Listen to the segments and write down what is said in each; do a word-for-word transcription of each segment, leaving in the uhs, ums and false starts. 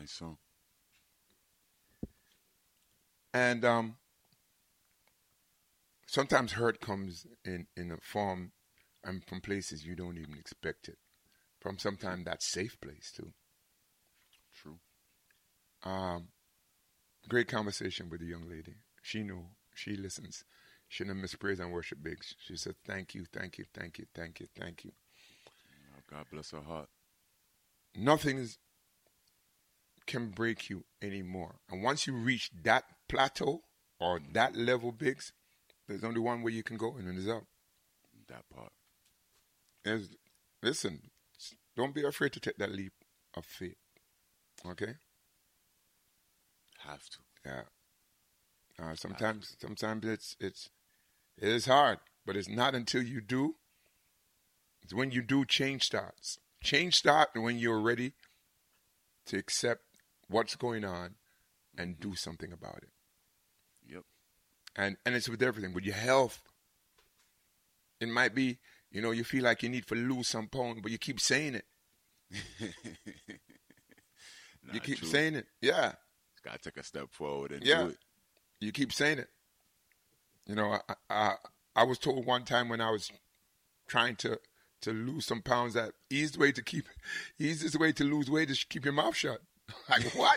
Nice song. And um, sometimes hurt comes in, in a form and from places you don't even expect it. From sometimes that safe place too. True. Um, great conversation with the young lady. She knew. She listens. She didn't miss praise and worship big. She said, thank you, thank you, thank you, thank you, thank you. Oh, God bless her heart. Nothing is, can break you anymore. And once you reach that plateau or that level, Biggs, there's only one way you can go, and it is up. That part. There's, listen, don't be afraid to take that leap of faith. Okay? Have to. Yeah. Uh, sometimes, sometimes it's it's it is hard, but it's not until you do. It's when you do, change starts. Change starts when you're ready to accept what's going on and do something about it. Yep. And and it's with everything. With your health, it might be, you know, you feel like you need to lose some pound, but you keep saying it. You keep true. saying it. Yeah. Got to take a step forward and Yeah. do it. You keep saying it. You know, I, I I was told one time when I was trying to, to lose some pounds that easiest way to keep easiest way to lose weight is keep your mouth shut. Like what?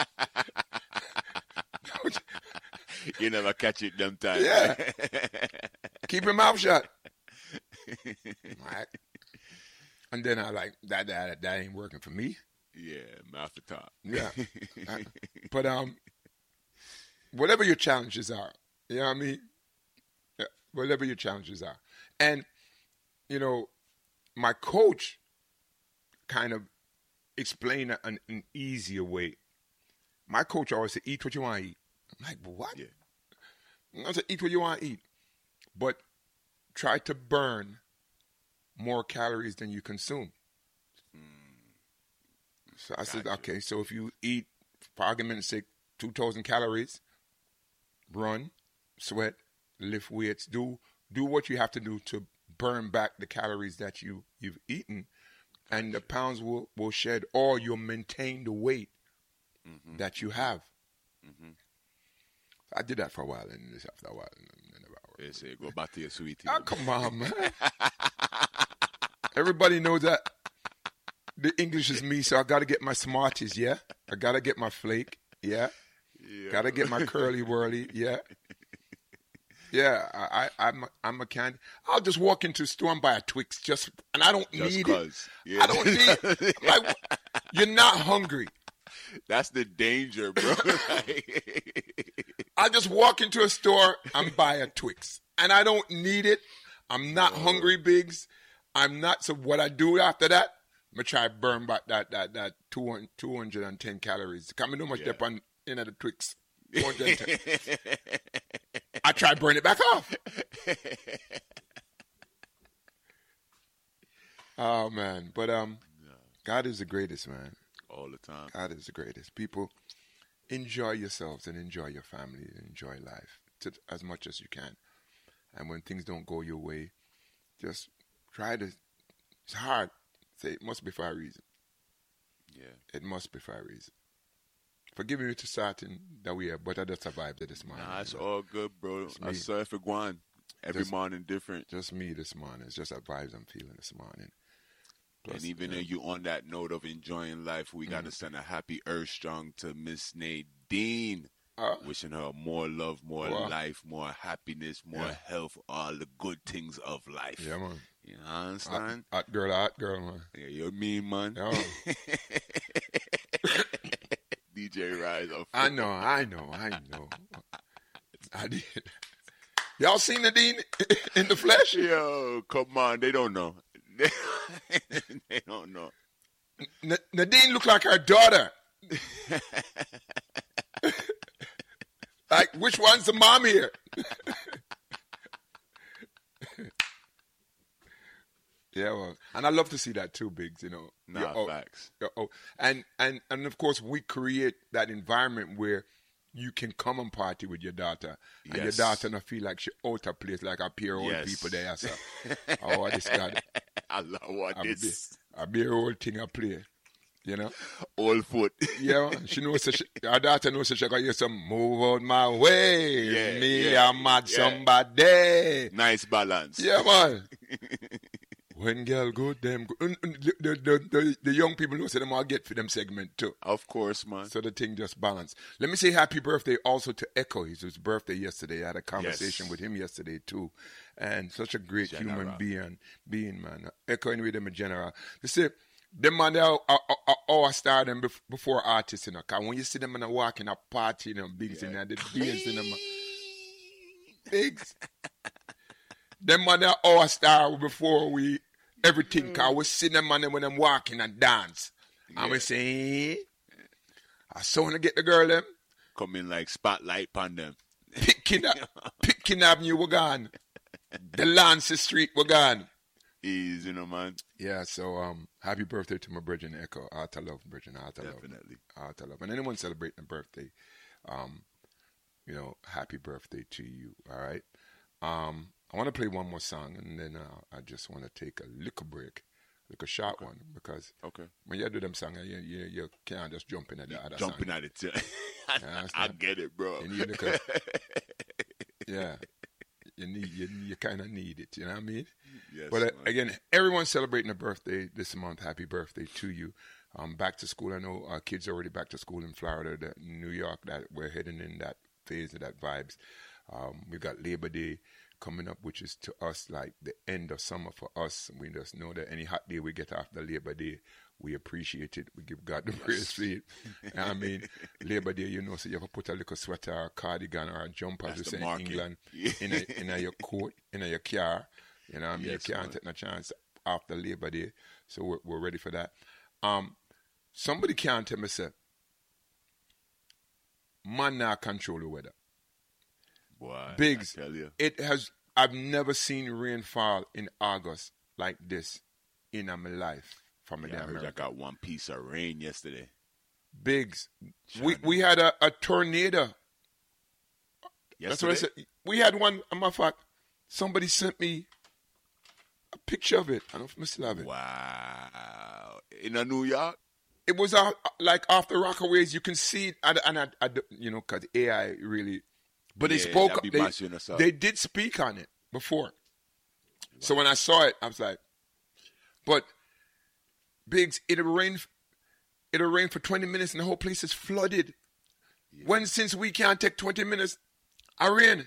You never catch it them times. Yeah. Keep your mouth shut. Right. And then I like that that that ain't working for me. Yeah, mouth to top. Yeah. But um whatever your challenges are, you know what I mean? Yeah, whatever your challenges are. And, you know, my coach kind of explained an, an easier way. My coach always said, eat what you want to eat. I'm like, what? Yeah. I said, eat what you want to eat. But try to burn more calories than you consume. Mm. So I gotcha. said, okay, so if you eat, for argument's sake, two thousand calories, run, sweat, lift weights, do do what you have to do to burn back the calories that you, you've eaten, and the pounds will, will shed, or you'll maintain the weight mm-hmm. that you have. Mm-hmm. I did that for a while, and just after a while, and then about they say, go back to your sweetie. Oh, come on, man. Everybody knows that the English is me, so I got to get my Smarties, yeah? I got to get my flake, yeah? Yeah. Got to get my curly whirly, yeah? Yeah, I, I, I'm, a, I'm a candy. I'll just walk into a store and buy a Twix, just, and I don't just need cause. it. Yeah. I don't need like, you're not hungry. That's the danger, bro. I just walk into a store and buy a Twix, and I don't need it. I'm not oh. hungry, Biggs. I'm not. So what I do after that, I'm gonna try to burn back that that that two hundred ten calories. Come know much yeah. dip on in at the Twix. I try to burn it back off. Oh man, but um, God is the greatest, man. All the time. God is the greatest. People, enjoy yourselves and enjoy your family and enjoy life to, as much as you can. And when things don't go your way, just try to, it's hard. Say it must be for a reason. Yeah. It must be for a reason. Forgive me to starting that we are, but I just survived it this morning. Nah, it's all good, bro. I surf for Guan. Every just, morning different. Just me this morning. It's just a vibes I'm feeling this morning. Plus, and even though you on that note of enjoying life, we mm. got to send a happy Earth Strong to Miss Nadine. Uh, Wishing her more love, more wow. life, more happiness, more yeah. health, all the good things of life. Yeah, man. You know what I'm saying? Hot, hot girl, hot girl, man. Yeah, you're mean, man. Yeah. D J Rise. I know, I know, I know. I did. Y'all seen Nadine in the flesh? Yo, come on. They don't know. They don't know. N- Nadine looked like her daughter. Like, which one's the mom here? Yeah, well, and I love to see that too, Biggs. You know, nah, oh, facts. Oh, and and and of course, we create that environment where you can come and party with your daughter, and yes. your daughter not feel like she out of place, like a pair of old yes. people there. So, oh, this God, I love what I this. Be, I be a old thing I play. You know? Old foot. Yeah, man. She knows, that she, her daughter knows that she got to hear some move out my way. Yeah, Me, yeah, I'm mad yeah. somebody. Nice balance. Yeah, man. When girl good, them good. The, the, the, the, the young people know, so them all get for them segment too. Of course, man. So the thing just balanced. Let me say happy birthday also to Echo. It's his birthday yesterday. I had a conversation Yes. with him yesterday too. And such a great General. human being, being, man. Echo anyway, them a general. They say, them man, they are our star them bef- before artists, you know. Because when you see them in a walk in a party, you know, bigs yeah. in there, the beans in them. Bigs. Them man, they are our star before we, everything. Because we see them man when them walking and dance. Yeah. And we say, I saw when I get the girl them. Come in like spotlight on them. Picking up, Picking Avenue, we're gone. The Lancey Street, we're gone. Easy, you know, man. Yeah, so um, happy birthday to my Bridget Echo. Heart of love, Bridget. Heart of love. Definitely. Heart of love. And anyone celebrating a birthday, um, you know, happy birthday to you, all right? Um, I want to play one more song, and then uh, I just want to take a little break, like a short okay. one, because okay. when you do them songs, you, you, you can't just jump in at the other Jumping song. at it, too. I, I get it, bro. You need a, yeah. You need you, you kind of need it, you know what I mean? Yes, but uh, again, everyone's celebrating a birthday this month. Happy birthday to you. Um, back to school. I know our kids are already back to school in Florida, that New York. That we're heading in that phase of that vibes. Um, we've got Labor Day coming up, which is to us like the end of summer for us. We just know that any hot day we get after Labor Day, we appreciate it. We give God the praise for it. I mean, Labor Day, you know, so you have to put a little sweater or a cardigan or a jumper, as we say in England, in, a, in a your coat, in a your car. You know what I mean? Yes, you can't man. take no chance after Labor Day. So we're, we're ready for that. Um, somebody can't tell me, say, man now control the weather. Boy, Biggs, I tell you. It has, I've never seen rainfall in August like this in my life. From yeah, I heard America. I got one piece of rain yesterday. Biggs, we we had a, a tornado. Yesterday? That's what I said. We had one. A matter of fact, somebody sent me a picture of it. I don't know if I still have it. Wow. In a New York? It was uh, like off the Rockaways. You can see it, and, and I, I, you know, because A I really. But yeah, they spoke. They, they did speak on it before. Wow. So when I saw it, I was like, but. Biggs, it'll rain, it'll rain for twenty minutes and the whole place is flooded. Yeah. When, since we can't take twenty minutes, I rain.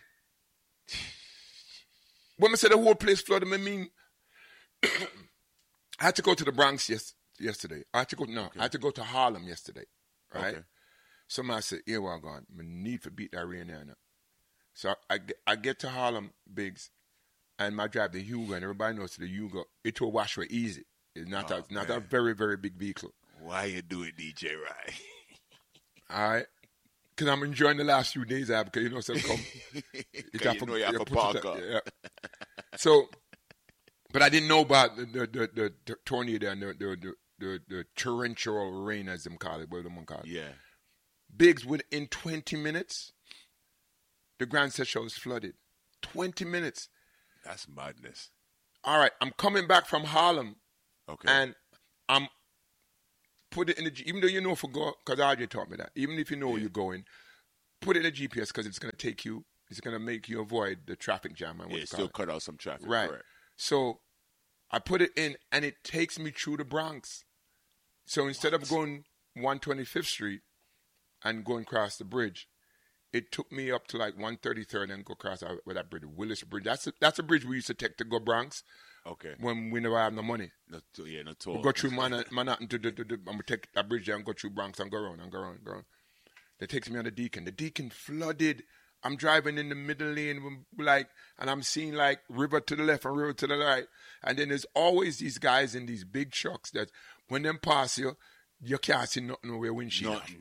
When I say the whole place flooded, I mean, I had to go to the Bronx yes, yesterday. I had to go, no, okay. I had to go to Harlem yesterday, right? Okay. Somebody said, here we're going. I need to beat that rain there now. So I, I, I get to Harlem, Biggs, and I drive the Hugo, and everybody knows the Hugo, it will wash way easy. It's not, oh, a, not a very, very big vehicle. Why you do it, D J Rai? All right. Because I'm enjoying the last few days I have, because you know, so come. you got you know you have to park up. Yeah. So, but I didn't know about the, the, the, the, the tornado and the, the, the, the, the torrential rain, as them call it, what them call it. Yeah. Biggs, within twenty minutes, the Grand Central was flooded. twenty minutes. That's madness. All right. I'm coming back from Harlem. Okay. And I'm put it in the G- even though you know for go because R J taught me that. Even if you know yeah. where you're going, put it in the G P S because it's gonna take you. It's gonna make you avoid the traffic jam. And yeah, still cut out some traffic. Right. Correct. So I put it in, and it takes me through the Bronx. So instead what? of going one twenty-fifth Street and going across the bridge, it took me up to like one thirty-third and go across with that bridge, Willis Bridge. That's a, that's a bridge we used to take to go Bronx. Okay. When we never have no money. No, yeah, no toll. We go through Manhattan, Manhattan to, to, to, to, and we take that bridge there and go through Bronx and go around and go around and go around. That takes me on the Deacon. The Deacon flooded. I'm driving in the middle lane, like, and I'm seeing like river to the left and river to the right. And then there's always these guys in these big trucks that when them pass you, you can't see nothing over your windshield. Nothing.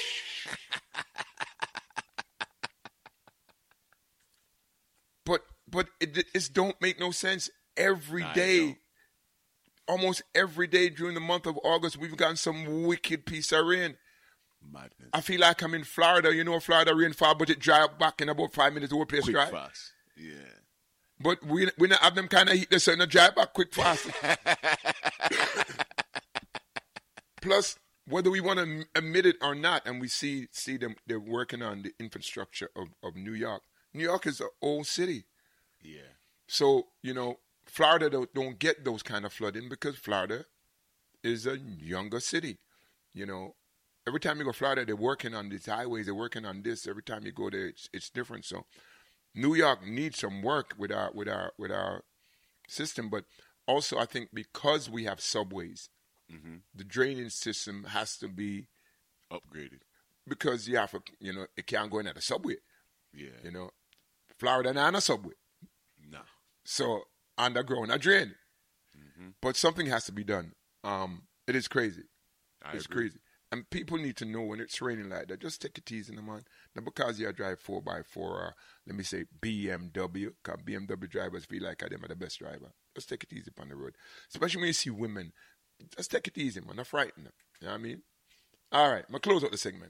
but but it, it don't make no sense. Every nah, day, almost every day during the month of August, we've gotten some wicked piece of rain. Madness. I feel like I'm in Florida. You know, Florida rain fall, but it dry up back in about five minutes. The whole place quick dry. Fast. Yeah. But we we not have them kind of heat. They say no dry back quick fast. Plus, whether we want to admit it or not, and we see see them, they're working on the infrastructure of, of New York. New York is an old city. Yeah. So, you know, Florida don't, don't get those kind of flooding because Florida is a younger city. You know, every time you go to Florida, they're working on these highways, they're working on this. Every time you go there, it's, it's different. So New York needs some work with our with our with our system, but also I think because we have subways, mm-hmm. the drainage system has to be upgraded. Because you have to, you know, it can't go in at a subway. Yeah. You know, Florida not a subway. No. So underground, a drain. Mm-hmm. But something has to be done. Um, it is crazy. I it's agree. crazy. And people need to know when it's raining like that, just take it easy, man. Now, because you drive four by four, uh, let me say B M W, because B M W drivers feel like them are the best driver. Just take it easy on the road. Especially when you see women. Just take it easy, man. Don't frighten them. You know what I mean? All right, I'm going to close out the segment.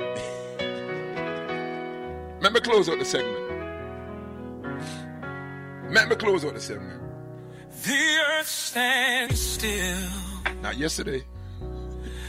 Let me close out the segment. Let me close out the segment. The earth stands still. Now, yesterday...